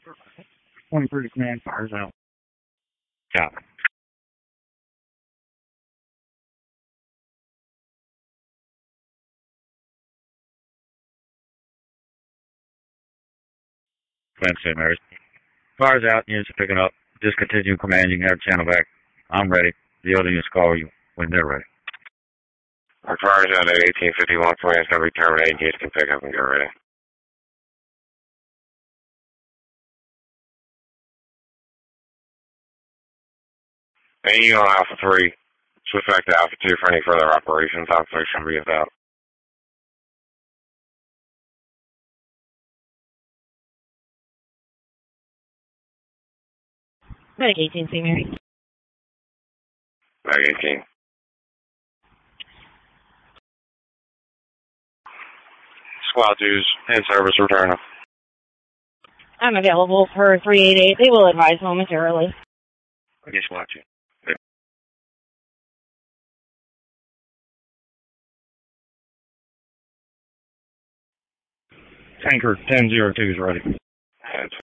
23 command fires out. Copy. Command St. Mary's. Fires out, units are picking up. Discontinue command, you can have channel back. I'm ready. The other units call you when they're ready. Our fires out at 1851, command's going to be terminated. Units can pick up and get ready. AU on Alpha 3. Switch back to Alpha 2 for any further operations. Alpha 3 should be about. Medic 18, St. Mary. Mag 18. Squad 2's in service returning. I'm available for 388. They will advise momentarily. Okay, Squad 2. Tanker 1002 is ready.